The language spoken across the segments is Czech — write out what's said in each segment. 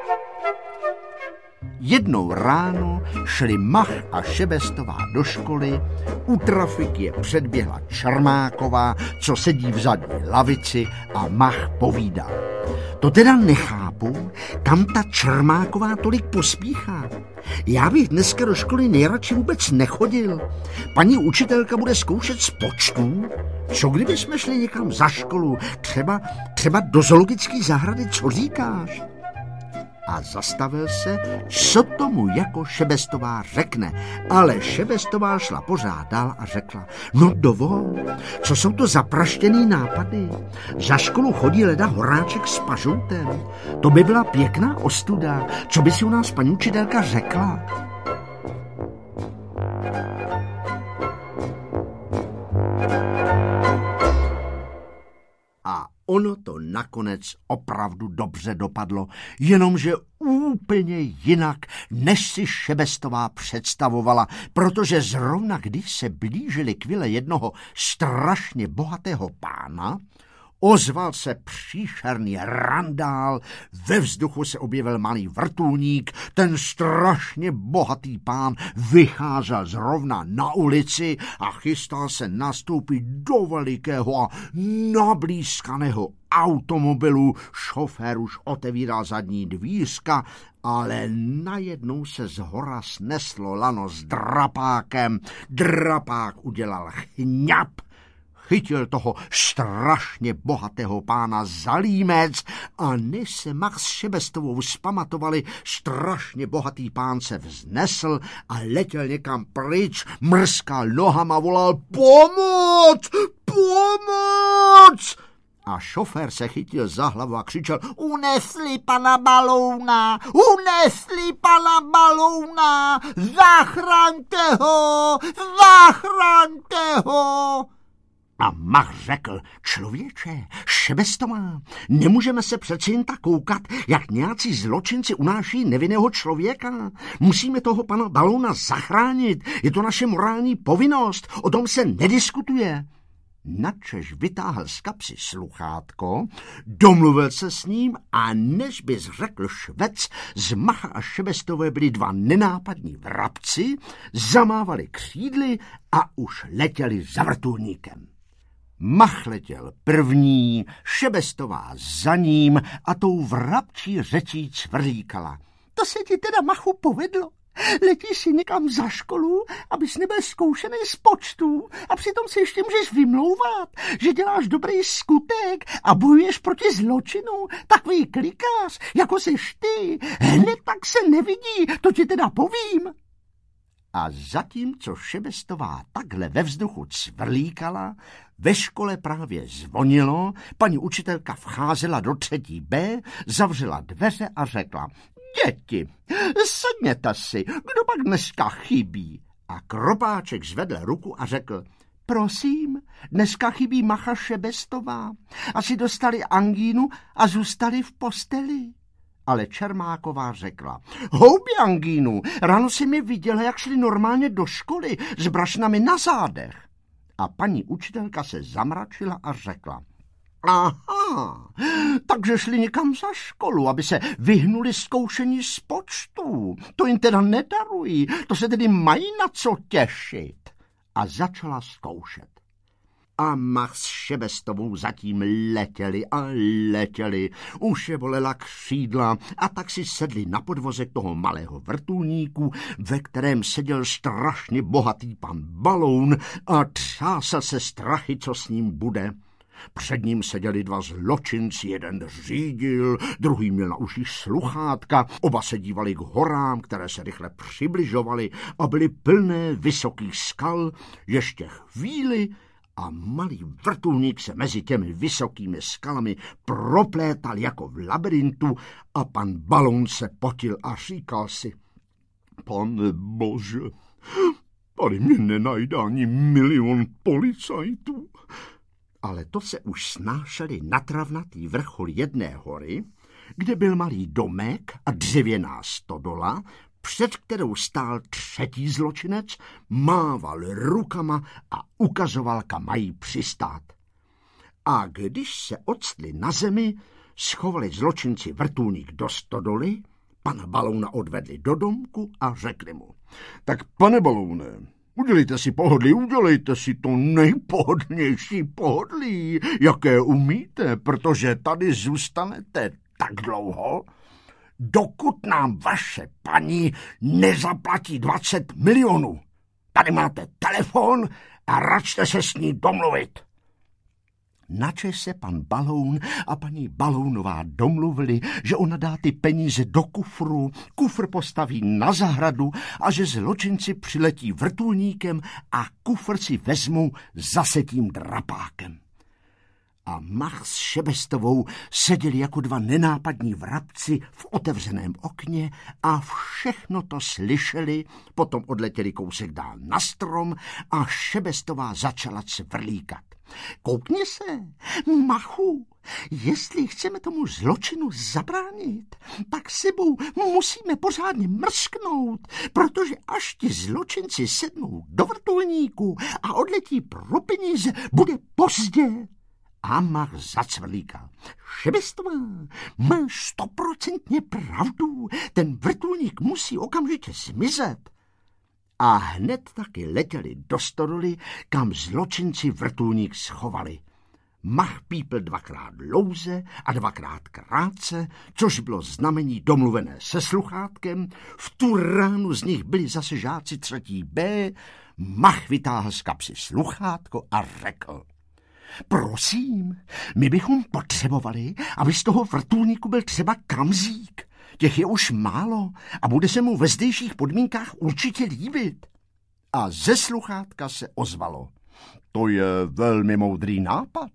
Jednou ráno šli Mach a Šebestová do školy, u trafiky je předběhla Čermáková, co sedí v zadní lavici, a Mach povídá: to teda nechápu, kam ta Čermáková tolik pospíchá. Já bych dneska do školy nejradši vůbec nechodil. Paní učitelka bude zkoušet z počtů. Co kdyby jsme šli někam za školu, třeba do zoologické zahrady, co říkáš? A zastavil se, co tomu jako Šebestová řekne. Ale Šebestová šla pořád dál a řekla: no dovol, co jsou to za praštěný nápady? Za školu chodí leda Horáček s Pažoutem. To by byla pěkná ostuda. Co by si u nás paní učitelka řekla? Ono to nakonec opravdu dobře dopadlo, jenomže úplně jinak, než si Šebestová představovala, protože zrovna když se blížili k vile jednoho strašně bohatého pána, ozval se příšerný randál, ve vzduchu se objevil malý vrtulník, ten strašně bohatý pán vycházel zrovna na ulici a chystal se nastoupit do velikého a nablízkaného automobilu. Šofér už otevíral zadní dvířka, ale najednou se zhora sneslo lano s drapákem. Drapák udělal chňap, chytil toho strašně bohatého pána za límec a než se Mach s Šebestovou zpamatovali, strašně bohatý pán se vznesl a letěl někam pryč, mrskal nohama, volal: pomoc! Pomoc! A šofér se chytil za hlavu a křičel: unesli pana balouna! Unesli pana balouna! Zachraňte ho! Zachraňte ho! A Mach řekl: člověče, Šebestová, nemůžeme se přeci jen tak koukat, jak nějací zločinci unáší nevinného člověka. Musíme toho pana balouna zachránit. Je to naše morální povinnost. O tom se nediskutuje. Načež vytáhl z kapsy sluchátko, domluvil se s ním a než bys řekl švec, z Macha a Šebestové byli dva nenápadní vrabci, zamávali křídly a už letěli za vrtulníkem. Mach letěl první, Šebestová za ním a tou vrabčí řečí cvrlíkala: to se ti teda, Machu, povedlo. Letíš si někam za školu, abys nebyl zkoušený z počtů, a přitom si ještě můžeš vymlouvat, že děláš dobrý skutek a bojuješ proti zločinu. Takový klikář, jako seš ty, hned tak se nevidí, to ti teda povím. A zatímco Šebestová takhle ve vzduchu cvrlíkala, ve škole právě zvonilo, paní učitelka vcházela do 3B, zavřela dveře a řekla: děti, sedněte si, kdo pak dneska chybí? A Kropáček zvedl ruku a řekl: prosím, dneska chybí Macha Šebestová. Asi dostali angínu a zůstali v posteli. Ale Čermáková řekla: houbi angínu, ráno si mi viděla, jak šli normálně do školy s brašnami na zádech. A paní učitelka se zamračila a řekla: aha, takže šli někam za školu, aby se vyhnuli zkoušení z počtů. To jim teda nedarují, to se tedy mají na co těšit. A začala zkoušet. A Mach s Šebestovou zatím letěli a letěli. Už je bolela křídla a tak si sedli na podvozek toho malého vrtulníku, ve kterém seděl strašně bohatý pan Baloun a třásal se strachy, co s ním bude. Před ním seděli dva zločinci, jeden řídil, druhý měl na uších sluchátka, oba se dívali k horám, které se rychle přibližovaly a byly plné vysokých skal. Ještě chvíli a malý vrtulník se mezi těmi vysokými skalami proplétal jako v labirintu a pan Baloun se potil a říkal si: pane bože, tady mě nenajde ani 1 000 000 policajtů. Ale to se už snášeli na travnatý vrchol jedné hory, kde byl malý domek a dřevěná stodola, před kterou stál třetí zločinec, mával rukama a ukazoval, kam mají přistát. A když se octli na zemi, schovali zločinci vrtulník do stodoly Pana Balouna odvedli do domku a řekli mu: Tak pane Baloune, udělejte si to nejpohodlnější pohodlí, jaké umíte, protože tady zůstanete tak dlouho, dokud nám vaše paní nezaplatí 20 milionů. Tady máte telefon a račte se s ní domluvit. Načež se pan Baloun a paní Balounová domluvili, že ona dá ty peníze do kufru, kufr postaví na zahradu a že zločinci přiletí vrtulníkem a kufr si vezmou zase tím drapákem. A Mach s Šebestovou seděli jako dva nenápadní vrabci v otevřeném okně a všechno to slyšeli, potom odletěli kousek dál na strom a Šebestová začala cvrlíkat. Koukni se, Machu, jestli chceme tomu zločinu zabránit, tak sebou musíme pořádně mrsknout, protože až ti zločinci sednou do vrtulníku a odletí pro peníze, bude pozdě. A Mach zacvrlíkal. Šebestová, máš 100% pravdu, ten vrtulník musí okamžitě zmizet. A hned taky letěli do stodoly, kam zločinci vrtulník schovali. Mach pípl 2krát dlouze a 2krát krátce, což bylo znamení domluvené se sluchátkem. V tu ránu z nich byli zase žáci 3. B. Mach vytáhl z kapsy sluchátko a řekl: Prosím, my bychom potřebovali, aby z toho vrtulníku byl třeba Kamzík. Těch je už málo a bude se mu ve zdejších podmínkách určitě líbit. A ze sluchátka se ozvalo: To je velmi moudrý nápad.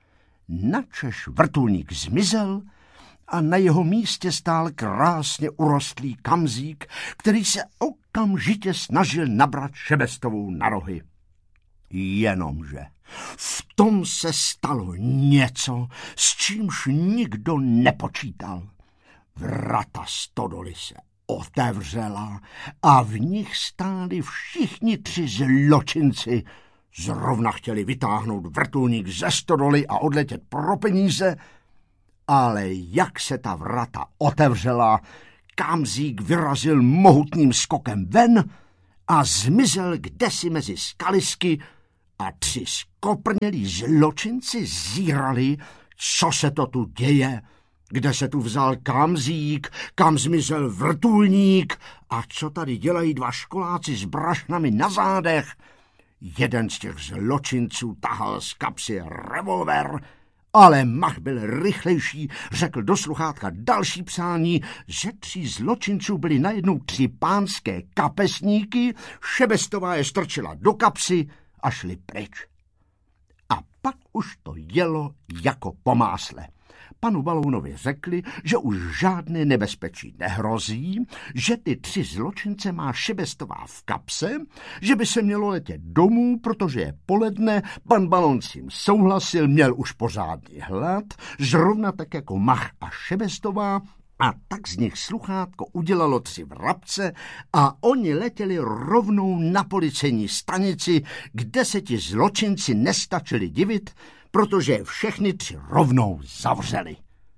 Načež vrtulník zmizel a na jeho místě stál krásně urostlý Kamzík, který se okamžitě snažil nabrat Šebestovou na rohy. Jenomže v tom se stalo něco, s čímž nikdo nepočítal. Vrata stodoly se otevřela a v nich stáli všichni 3 zločinci. Zrovna chtěli vytáhnout vrtulník ze stodoly a odletět pro peníze, ale jak se ta vrata otevřela, Kamzík vyrazil mohutným skokem ven a zmizel kdesi mezi skalisky a 3 skoprnělí zločinci zírali, co se to tu děje, kde se tu vzal Kamzík, kam zmizel vrtulník a co tady dělají 2 školáci s brašnami na zádech. Jeden z těch zločinců tahal z kapsy revolver, ale Mach byl rychlejší, řekl do sluchátka další přání, že 3 zločinců byli najednou 3 pánské kapesníky, Šebestová je strčila do kapsy a šli pryč. A pak už to jelo jako po másle. Panu Balounovi řekli, že už žádné nebezpečí nehrozí, že ty 3 zločince má Šebestová v kapse, že by se mělo letět domů, protože je poledne, pan Baloun s tím souhlasil, měl už pořádný hlad, zrovna tak jako Mach a Šebestová, a tak z nich sluchátko udělalo 3 vrabce a oni letěli rovnou na policejní stanici, kde se ti zločinci nestačili divit, protože všechny 3 rovnou zavřeli.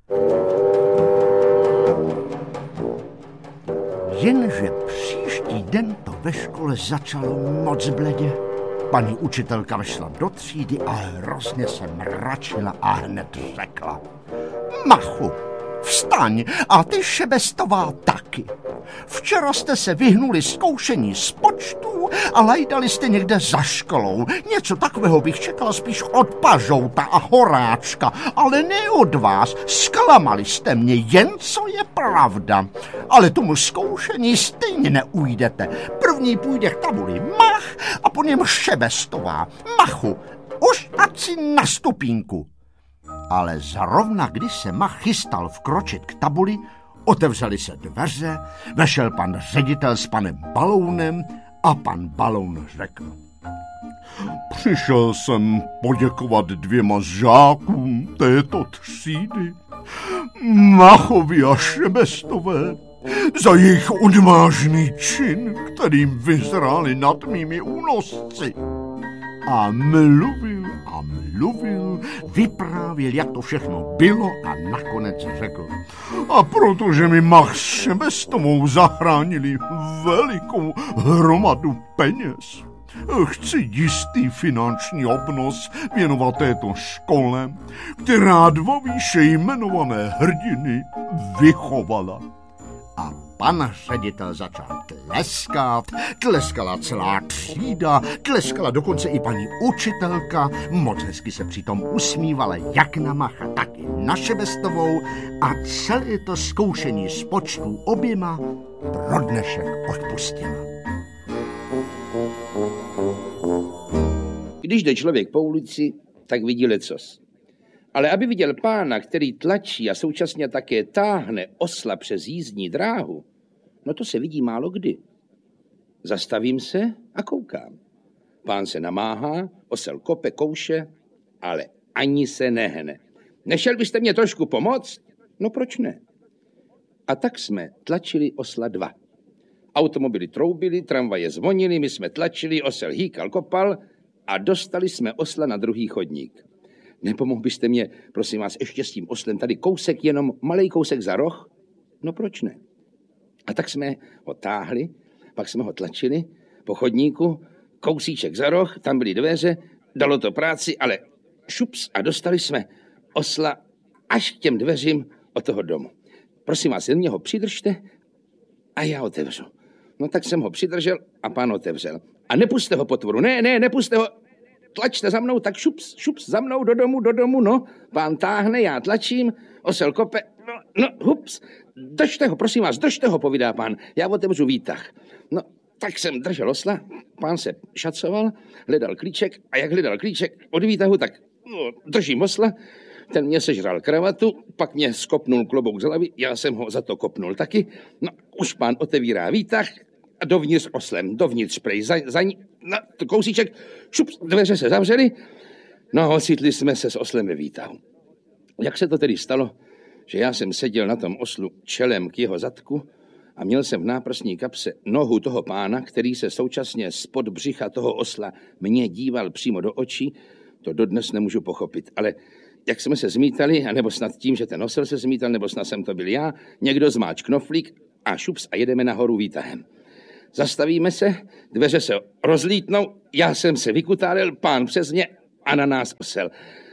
Jenže příští den to ve škole začalo moc bledě. Paní učitelka vešla do třídy a hrozně se mračila a hned řekla: Machu, vstaň a ty Šebestová taky. Včera jste se vyhnuli zkoušení z počtů a lajdali jste někde za školou. Něco takového bych čekala spíš od Pažouta a Horáčka, ale ne od vás. Zklamali jste mě, jen co je pravda. Ale tomu zkoušení stejně neujdete. První půjde k tabuli Mach a po něm Šebestová. Machu, už ať si na stupínku. Ale zrovna když se Mach chystal vkročit k tabuli, otevřely se dveře, vešel pan ředitel s panem Balounem a pan Baloun řekl: Přišel jsem poděkovat 2 žákům této třídy, Machovi a Šebestové, za jejich odvážný čin, kterým vyzráli nad mými únosci. a mluvil, vyprávěl, jak to všechno bylo a nakonec řekl. A protože mi Mach Šebestovou zachránili velikou hromadu peněz, chci jistý finanční obnos věnovat této škole, která dva výše jmenované hrdiny vychovala. A pan ředitel začal tleskat, tleskala celá třída, tleskala dokonce i paní učitelka, moc hezky se přitom usmívala jak na Macha, tak i na Šebestovou a celé to zkoušení z počtů oběma pro dnešek odpustila. Když jde člověk po ulici, tak vidí lecos. Ale aby viděl pána, který tlačí a současně také táhne osla přes jízdní dráhu, no to se vidí málo kdy. Zastavím se a koukám. Pán se namáhá, osel kope, kouše, ale ani se nehne. Nešel byste mě trošku pomoct? No proč ne? A tak jsme tlačili osla 2. Automobily troubily, tramvaje zvonily, my jsme tlačili, osel hýkal, kopal a dostali jsme osla na druhý chodník. Nepomohl byste mě, prosím vás, ještě s tím oslem tady kousek, jenom malej kousek za roh? No proč ne? A tak jsme ho táhli, pak jsme ho tlačili po chodníku, kousíček za roh, tam byly dveře, dalo to práci, ale šups a dostali jsme osla až k těm dveřím od toho domu. Prosím vás, jen mě ho přidržte a já otevřu. No tak jsem ho přidržel a pán otevřel. A nepuste ho potvoru, ne, nepuste ho, tlačte za mnou, tak šups, za mnou do domu, no. Pán táhne, já tlačím, osel kope, no, hups, držte ho, prosím vás, držte ho, povídá pán, já otevřu výtah. No, tak jsem držel osla, pán se šacoval, hledal klíček a jak hledal klíček od výtahu, tak držím osla, ten mě sežral kravatu, pak mě skopnul klobouk z hlavy, já jsem ho za to kopnul taky, no, už pán otevírá výtah, a dovnitř oslem, dovnitř prej, za ní, na kousíček, šups, dveře se zavřely, no ocitli jsme se s oslem ve výtahu. Jak se to tedy stalo, že já jsem seděl na tom oslu čelem k jeho zadku a měl jsem v náprsní kapse nohu toho pána, který se současně spod břicha toho osla mě díval přímo do očí, to dodnes nemůžu pochopit, ale jak jsme se zmítali, anebo snad tím, že ten osel se zmítal, nebo snad jsem to byl já, někdo zmáč knoflík a šups a jedeme nahoru výtahem. Zastavíme se, dveře se rozlítnou, já jsem se vykutálil, pán přes mě a na nás osel.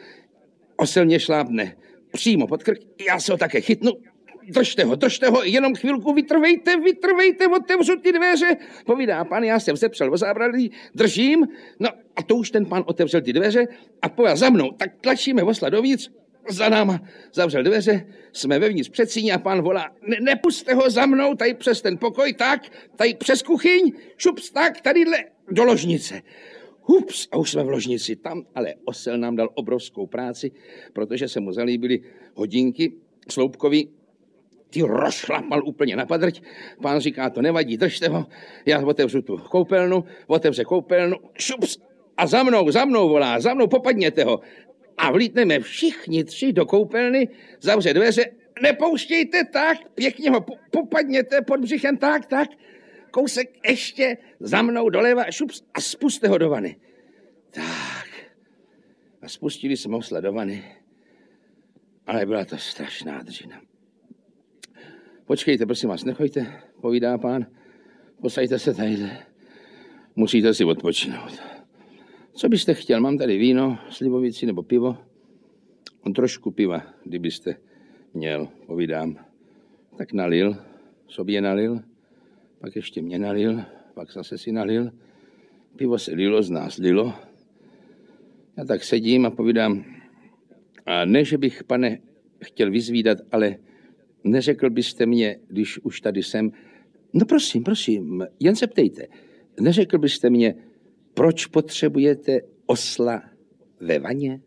Osel mě šlápne přímo pod krk, já se ho také chytnu, držte ho, jenom chvilku vytrvejte, otevřu ty dveře, povídá pán, já jsem vzepřel o zábradlí, držím, no a to už ten pán otevřel ty dveře a pověděl za mnou, tak tlačíme osla dovnitř, za náma zavřel dveře, jsme vevnitř předsíni a pán volá, nepuste ho za mnou, tady přes ten pokoj, tak, tady přes kuchyň, šups, tak, tadyhle do ložnice. Hups, a už jsme v ložnici tam, ale osel nám dal obrovskou práci, protože se mu zalíbily hodinky sloupkový, ty rozšlapal úplně na padrť, pán říká, to nevadí, držte ho, já otevřu tu koupelnu, otevře koupelnu, šups, a za mnou volá, za mnou, popadněte ho. A vlítneme všichni 3 do koupelny, zavře dveře, nepouštějte tak, pěkně ho popadněte pod břichem, tak, kousek ještě za mnou doleva, šups a spuste ho do vany. Tak, a spustili jsme osla do vany, ale byla to strašná dřina. Počkejte, prosím vás, nechoďte, povídá pán, posaďte se tadyhle, musíte si odpočinout. Co byste chtěl? Mám tady víno, slivovici nebo pivo? On trošku piva, kdybyste měl, povídám. Tak nalil, sobě nalil, pak ještě mě nalil, pak zase si nalil. Pivo se lilo, z nás lilo. Já tak sedím a povídám, a ne, že bych, pane, chtěl vyzvídat, ale neřekl byste mě, když už tady jsem, no prosím, jen se ptejte, neřekl byste mě, proč potřebujete osla ve vaně?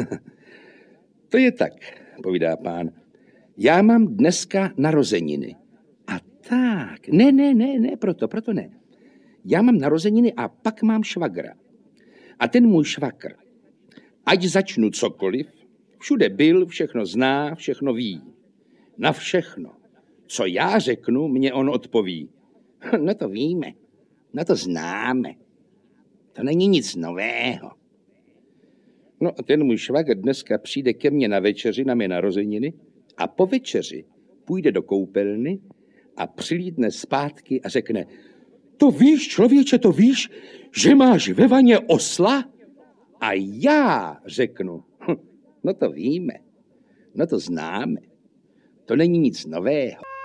To je tak, povídá pán. Já mám dneska narozeniny. A tak, ne, proto ne. Já mám narozeniny a pak mám švagra. A ten můj švagr, ať začnu cokoliv, všude byl, všechno zná, všechno ví. Na všechno, co já řeknu, mě on odpoví. No to víme, no to známe. To není nic nového. No a ten můj švagr dneska přijde ke mně na večeři, na mé narozeniny, a po večeři půjde do koupelny a přilídne zpátky a řekne: to víš, člověče, to víš, že máš ve vaně osla? A já řeknu: no to víme, no to známe, to není nic nového.